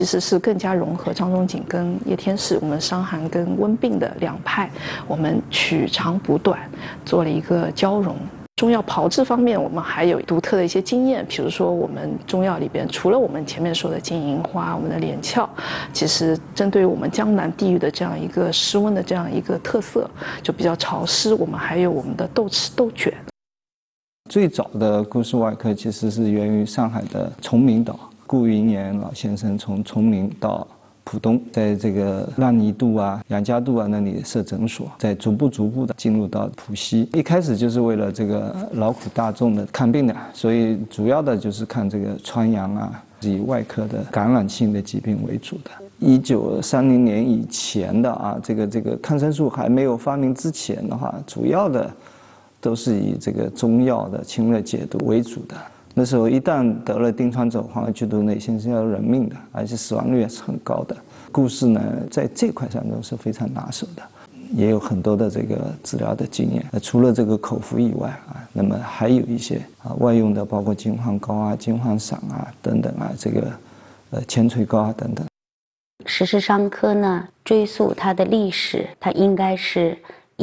其实是更加融合张仲景跟叶天士，我们伤寒跟温病的两派，我们取长补短，做了一个交融。中药炮制方面，我们还有独特的一些经验，比如说我们中药里边，除了我们前面说的金银花、我们的连翘，其实针对我们江南地域的这样一个湿温的这样一个特色，就比较潮湿，我们还有我们的豆豉豆卷。 最早的故事外科其实是源于上海的崇明岛，顾云岩老先生从崇明到浦东，在这个烂泥渡啊、杨家渡啊那里设诊所，再逐步的进入到浦西。一开始就是为了这个劳苦大众的看病的，所以主要的就是看这个川阳啊，以外科的感染性的疾病为主的。1930年以前的啊，这个抗生素还没有发明之前的话，主要的都是以这个中药的清热解毒为主的。那时候一旦得了丁川肘黄曲毒内陷是要人命的，而且死亡率也是很高的。故事呢，在这块上都是非常拿手的，也有很多的这个治疗的经验。除了这个口服以外啊，那么还有一些外用的，包括金黄膏啊、金黄散啊等等啊，这个千锤膏啊等等。 石室伤科呢，追溯它的历史，它应该是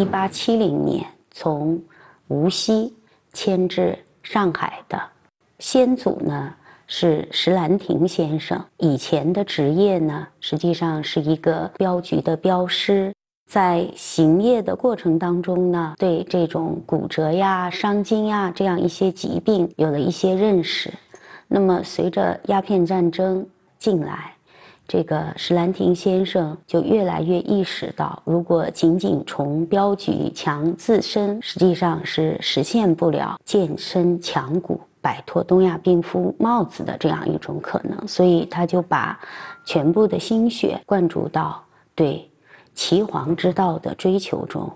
1870年从无锡迁至上海的。先祖呢是石兰亭先生，以前的职业呢实际上是一个镖局的镖师，在行业的过程当中呢，对这种骨折呀、伤筋呀这样一些疾病有了一些认识。那么随着鸦片战争进来，这个石兰亭先生就越来越意识到，如果仅仅从镖局强自身，实际上是实现不了健身强骨、摆脱东亚病夫帽子的这样一种可能，所以他就把全部的心血灌注到对岐黄之道的追求中。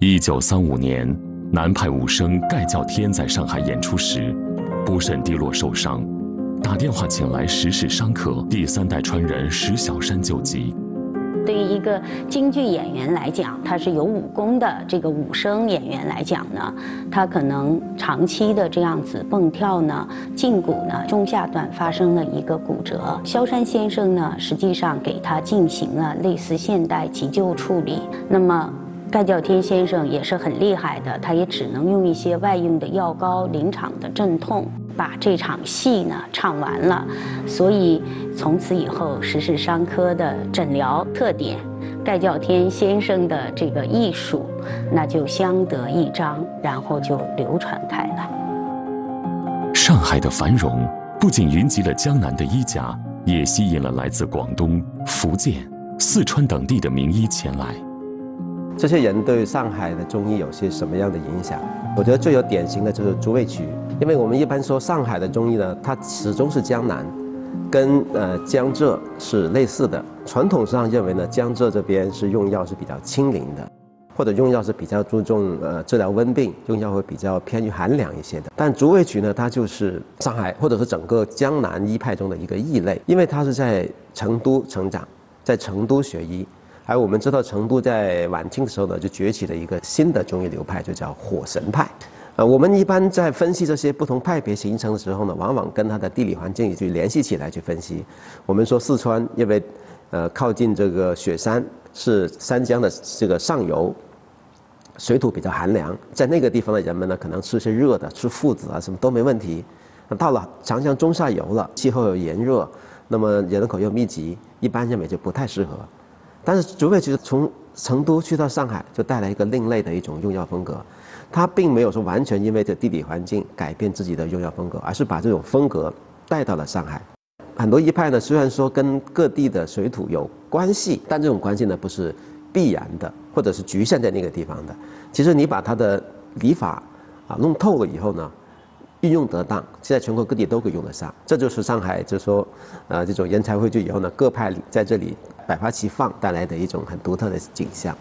1935年，南派武生盖叫天在上海演出时，不慎跌落受伤，打电话请来石室伤科第3代传人石小山救急。 对于一个京剧演员来讲，他是有武功的这个武生演员来讲呢，他可能长期的这样子蹦跳呢，胫骨呢中下段发生了一个骨折。萧山先生呢，实际上给他进行了类似现代急救处理。那么盖叫天先生也是很厉害的，他也只能用一些外用的药膏临场的镇痛，把这场戏呢唱完了。所以从此以后，石室伤科的诊疗特点，盖叫天先生的这个艺术，那就相得益彰，然后就流传开来。 上海的繁荣不仅云集了江南的医家，也吸引了来自广东、福建、四川等地的名医前来。 这些人对上海的中医有些什么样的影响？我觉得最有典型的就是朱卫渠，因为我们一般说上海的中医呢，它始终是江南，跟江浙是类似的。传统上认为呢，江浙这边是用药是比较清灵的，或者用药是比较注重治疗温病，用药会比较偏于寒凉一些的。但朱卫渠呢，它就是上海或者是整个江南医派中的一个异类，因为它是在成都成长，在成都学医。而我们知道，成都在晚清的时候呢，就崛起了一个新的中医流派，就叫火神派。我们一般在分析这些不同派别形成的时候呢，往往跟它的地理环境去联系起来去分析。我们说四川，因为靠近这个雪山，是三江的这个上游，水土比较寒凉，在那个地方的人们呢，可能吃些热的，吃附子啊什么都没问题。到了长江中下游了，气候又炎热，那么人口又密集，一般认为就不太适合。但是朱卫渠从成都去到上海，就带来一个另类的一种用药风格。他并没有说完全因为这地理环境改变自己的用药风格，而是把这种风格带到了上海。很多医派呢，虽然说跟各地的水土有关系，但这种关系呢不是必然的，或者是局限在那个地方的。其实你把它的理法弄透了以后呢，运用得当，现在全国各地都可以用得上。这就是上海，就是说，这种人才汇聚以后呢，各派在这里百花齐放带来的一种很独特的景象。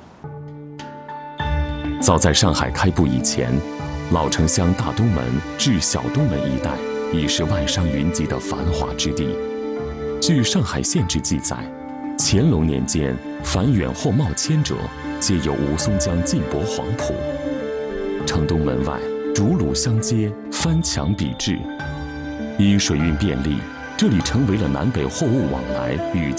早在上海开埠以前，老城乡大东门至小东门一带已是万商云集的繁华之地。据上海县志记载，乾隆年间，凡远或冒迁者，皆有吴淞江进博黄埔。城东门外，竹鲁相接，翻墙笔致，因水运便利， 这里成为了南北货物往来与